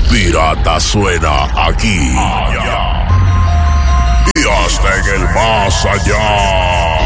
Pirata suena aquí y hasta en el más allá.